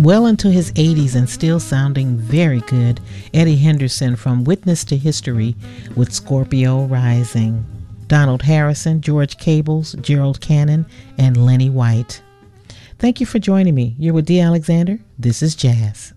well into his 80s and still sounding very good, Eddie Henderson from Witness to History with Scorpio Rising. Donald Harrison, George Cables, Gerald Cannon, and Lenny White. Thank you for joining me. You're with Dee Alexander. This is Jazz.